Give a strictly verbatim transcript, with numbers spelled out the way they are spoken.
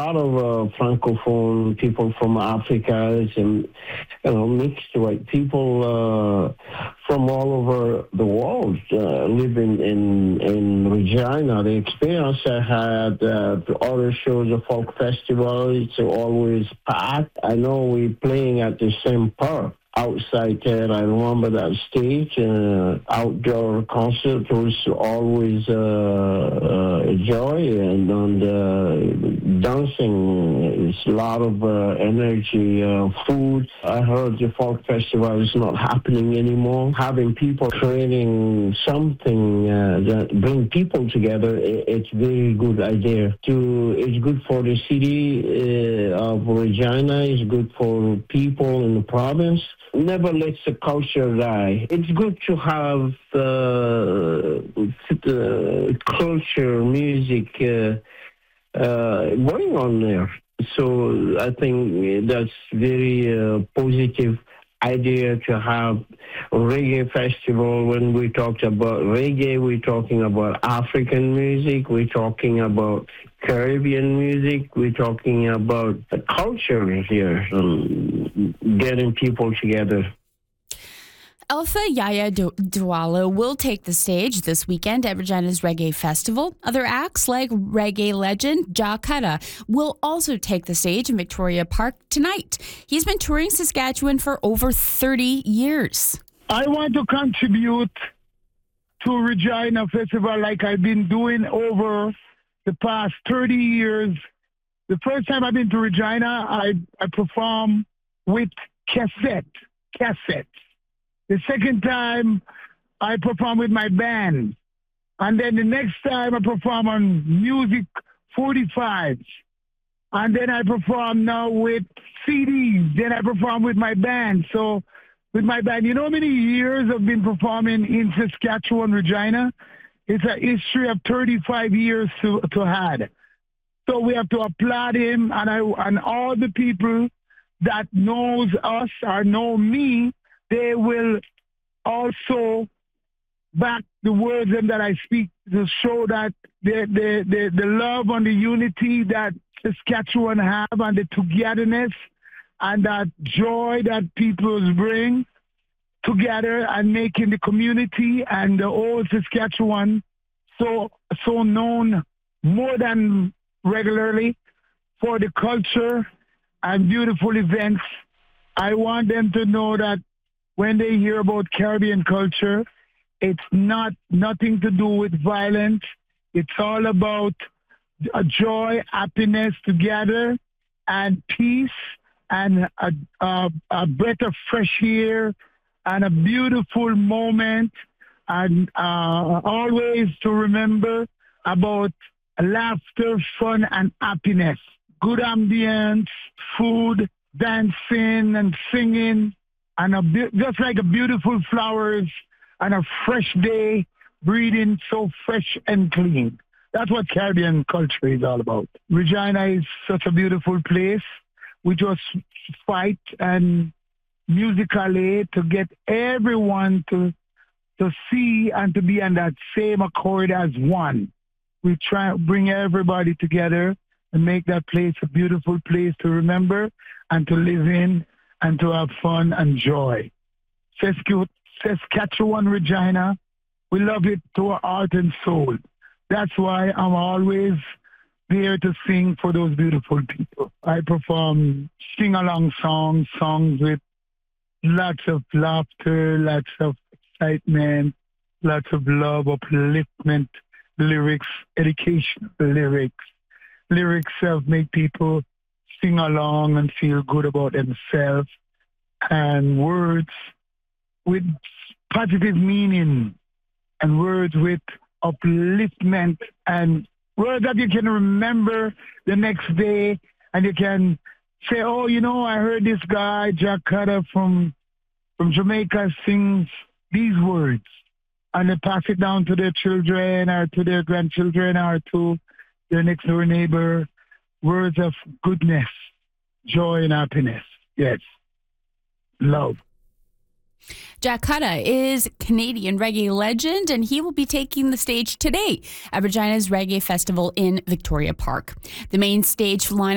lot of uh, francophone people from Africa, and you know, mixed with people uh, from all over the world uh, living in in Regina. The experience I had uh, the other shows, the folk festival, it's always packed. I know we're playing at the same park. Outside there, I remember that stage, uh, outdoor concert was always uh, uh, a joy, and, and uh, dancing is a lot of uh, energy, uh, food. I heard the folk festival is not happening anymore. Having people creating something uh, that bring people together, it, it's very good idea. To it's good for the city uh, of Regina. It's good for people in the province. Never let the culture die. It's good to have uh, the culture, music uh, uh, going on there. So I think that's very uh, positive idea to have a reggae festival. When we talked about reggae, we're talking about African music, we're talking about Caribbean music, we're talking about the culture here, um, getting people together. Alpha Yaya Du- Douala will take the stage this weekend at Regina's Reggae Festival. Other acts like reggae legend Jah Cuddah will also take the stage in Victoria Park tonight. He's been touring Saskatchewan for over thirty years. I want to contribute to Regina Festival like I've been doing over the past thirty years. The first time I've been to Regina, I, I performed with cassette, cassette. The second time, I perform with my band. And then the next time, I perform on Music forty-fives. And then I perform now with C Ds. Then I perform with my band. So with my band, you know how many years I've been performing in Saskatchewan, Regina? It's a history of thirty-five years to, to had. So we have to applaud him and, I, and all the people that knows us or know me. They will also back the words that I speak to show that the, the, the, the love and the unity that Saskatchewan have and the togetherness and that joy that people bring together and making the community and the old Saskatchewan so so known more than regularly for the culture and beautiful events. I want them to know that when they hear about Caribbean culture, it's not nothing to do with violence. It's all about a joy, happiness together, and peace, and a, a, a breath of fresh air, and a beautiful moment, and uh, always to remember about laughter, fun, and happiness. Good ambience, food, dancing, and singing. And a be- just like a beautiful flowers and a fresh day, breathing so fresh and clean. That's what Caribbean culture is all about. Regina is such a beautiful place. We just fight and musically to get everyone to to see and to be on that same accord as one. We try to bring everybody together and make that place a beautiful place to remember and to live in and to have fun and joy. Saskatchewan, Regina, we love it to our heart and soul. That's why I'm always there to sing for those beautiful people. I perform sing-along songs, songs with lots of laughter, lots of excitement, lots of love, upliftment, lyrics, educational lyrics. Lyrics that make people sing along and feel good about themselves, and words with positive meaning, and words with upliftment, and words that you can remember the next day, and you can say, oh, you know, I heard this guy, Jah Cuddah from, from Jamaica, sings these words, and they pass it down to their children or to their grandchildren or to their next door neighbor. Words of goodness, joy, and happiness. Yes. Love. Jah Cuddah is Canadian reggae legend, and he will be taking the stage today at Regina's Reggae Festival in Victoria Park. The main stage lineup